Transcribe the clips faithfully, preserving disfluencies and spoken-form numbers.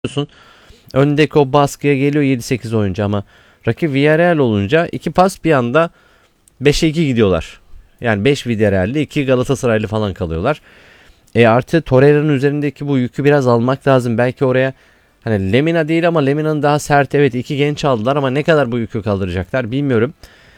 yapıyorsun. Öndeki o baskıya geliyor yedi sekiz oyuncu ama rakip Villarreal olunca iki pas bir anda beşe iki gidiyorlar. Yani beş Villarreal'li iki Galatasaraylı falan kalıyorlar. E artı Torreira'nın üzerindeki bu yükü biraz almak lazım. Belki oraya hani Lemina değil ama Lemina'nın daha sert, evet iki genç aldılar ama ne kadar bu yükü kaldıracaklar bilmiyorum.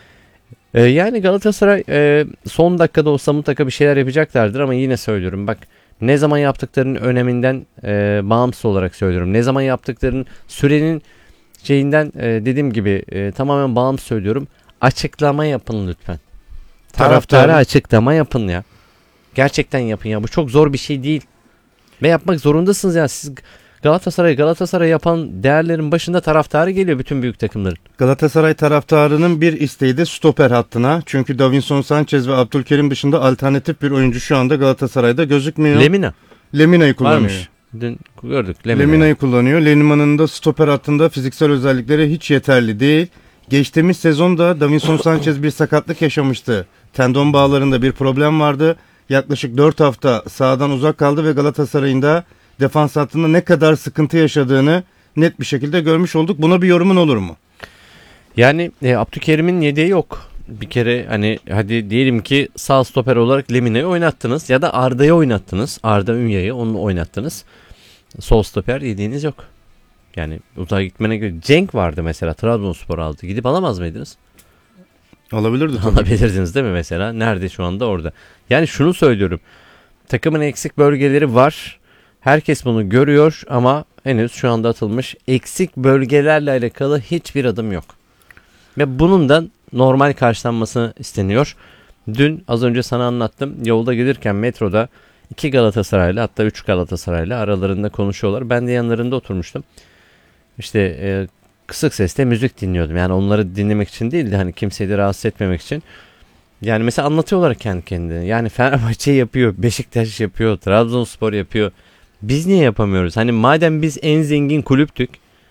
E yani Galatasaray e, son dakikada olsa mutlaka bir şeyler yapacaklardır ama yine söylüyorum bak, ne zaman yaptıklarının öneminden e, bağımsız olarak söylüyorum. Ne zaman yaptıklarının sürenin şeyinden e, dediğim gibi e, tamamen bağımsız söylüyorum. Açıklama yapın lütfen. Taraftara Taraftar- açıklama yapın ya. Gerçekten yapın ya. Bu çok zor bir şey değil. Ve yapmak zorundasınız ya. Siz Galatasaray Galatasaray yapan değerlerin başında taraftarı geliyor bütün büyük takımların. Galatasaray taraftarının bir isteği de stoper hattına. Çünkü Davinson Sanchez ve Abdülkerim dışında alternatif bir oyuncu şu anda Galatasaray'da gözükmüyor. Lemina Lemina'yı kullanıyor. varmış. Dün gördük Lemina. Lemina'yı kullanıyor. Lemina'nın da stoper hattında fiziksel özellikleri hiç yeterli değil. Geçtiğimiz sezonda Davinson Sanchez bir sakatlık yaşamıştı. Tendon bağlarında bir problem vardı. Yaklaşık dört hafta sahadan uzak kaldı ve Galatasaray'ın da defans hattında ne kadar sıkıntı yaşadığını net bir şekilde görmüş olduk. Buna bir yorumun olur mu? Yani e, Abdülkerim'in yedeği yok. Bir kere hani hadi diyelim ki sağ stoper olarak Lemina'yı oynattınız ya da Arda'yı oynattınız. Arda Ünya'yı onu oynattınız. Sol stoper yediğiniz yok. Yani uzağa gitmene göre Cenk vardı mesela, Trabzonspor aldı. Gidip alamaz mıydınız? Alabilirdi tabii. Alabilirdiniz değil mi mesela? Nerede şu anda? Orada. Yani şunu söylüyorum. Takımın eksik bölgeleri var. Herkes bunu görüyor ama henüz şu anda atılmış eksik bölgelerle alakalı hiçbir adım yok. Ve bunun da normal karşılanması isteniyor. Dün az önce sana anlattım. Yolda gelirken metroda iki Galatasaraylı, hatta üç Galatasaraylı aralarında konuşuyorlar. Ben de yanlarında oturmuştum. İşte e, kısık sesle müzik dinliyordum. Yani onları dinlemek için değil de hani kimseyi de rahatsız etmemek için. Yani mesela anlatıyorlar kendi kendine. Yani Fenerbahçe yapıyor, Beşiktaş yapıyor, Trabzonspor yapıyor. Biz niye yapamıyoruz? Hani madem biz en zengin kulüptük,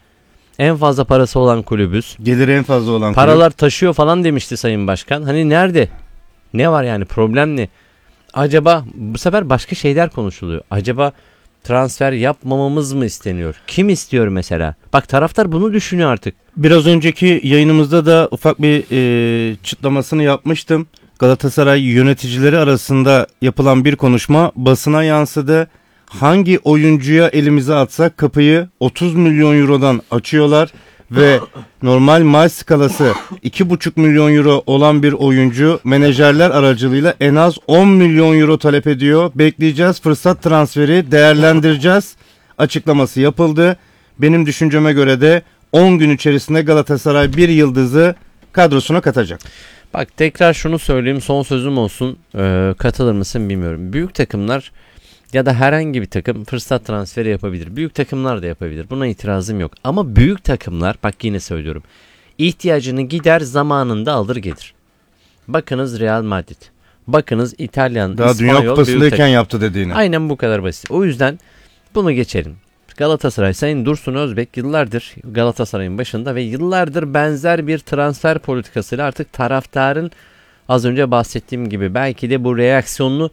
en fazla parası olan kulübüz, Geliri en fazla olan paralar taşıyor falan demişti Sayın Başkan. Hani nerede? Ne var yani, problem ne? Acaba bu sefer başka şeyler konuşuluyor. Acaba transfer yapmamamız mı isteniyor? Kim istiyor mesela? Bak, taraftar bunu düşünüyor artık. Biraz önceki yayınımızda da ufak bir e, çıtlamasını yapmıştım. Galatasaray yöneticileri arasında yapılan bir konuşma basına yansıdı. Hangi oyuncuya elimize atsak kapıyı otuz milyon eurodan açıyorlar ve normal maaş skalası iki buçuk milyon euro olan bir oyuncu menajerler aracılığıyla en az on milyon euro talep ediyor. Bekleyeceğiz, fırsat transferi değerlendireceğiz açıklaması yapıldı. Benim düşünceme göre de on gün içerisinde Galatasaray bir yıldızı kadrosuna katacak. Bak, tekrar şunu söyleyeyim, son sözüm olsun. Ee, katılır mısın bilmiyorum. Büyük takımlar ya da herhangi bir takım fırsat transferi yapabilir. Büyük takımlar da yapabilir. Buna itirazım yok. Ama büyük takımlar, bak yine söylüyorum, ihtiyacını gider zamanında alır gelir. Bakınız Real Madrid. Bakınız İtalyan, Daha İspanyol Dünya Kupası'ndayken yaptı dediğini. Aynen bu kadar basit. O yüzden bunu geçelim. Galatasaray, Sayın Dursun Özbek yıllardır Galatasaray'ın başında ve yıllardır benzer bir transfer politikasıyla artık taraftarın az önce bahsettiğim gibi belki de bu reaksiyonunu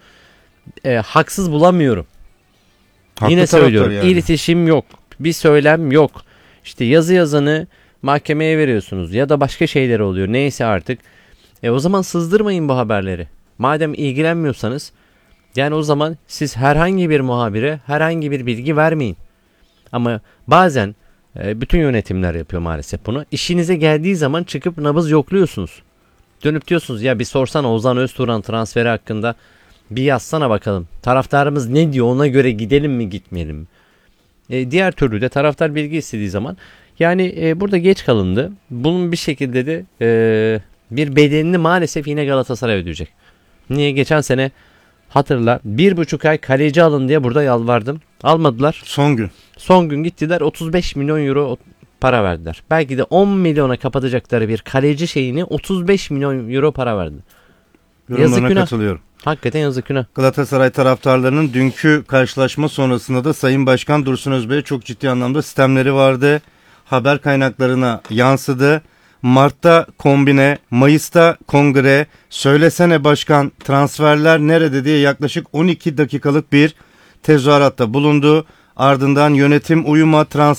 e, haksız bulamıyorum. Haklı Yine taraftar söylüyorum. yani. İletişim yok. Bir söylem yok. İşte yazı yazanı mahkemeye veriyorsunuz ya da başka şeyler oluyor. Neyse artık. E o zaman sızdırmayın bu haberleri. Madem ilgilenmiyorsanız, yani o zaman siz herhangi bir muhabire herhangi bir bilgi vermeyin. Ama bazen e, bütün yönetimler yapıyor maalesef bunu. İşinize geldiği zaman çıkıp nabız yokluyorsunuz. Dönüp diyorsunuz ya bir sorsana Ozan Özturan transferi hakkında, bir yazsana bakalım. Taraftarımız ne diyor, ona göre gidelim mi gitmeyelim mi? E, diğer türlü de taraftar bilgi istediği zaman yani e, burada geç kalındı. Bunun bir şekilde de e, bir bedelini maalesef yine Galatasaray ödeyecek. Niye? Geçen sene hatırla, bir buçuk ay kaleci alın diye burada yalvardım. Almadılar. Son gün. Son gün gittiler otuz beş milyon euro para verdiler. Belki de on milyona kapatacakları bir kaleci şeyini otuz beş milyon euro para verdi. Yazık Yorumlarına günah. katılıyorum. Hakikaten yazık günah. Galatasaray taraftarlarının dünkü karşılaşma sonrasında da Sayın Başkan Dursun Özbek'e çok ciddi anlamda sistemleri vardı. Haber kaynaklarına yansıdı. Mart'ta kombine, Mayıs'ta kongre, söylesene başkan transferler nerede diye yaklaşık on iki dakikalık bir tezahüratta bulundu. Ardından yönetim uyuma,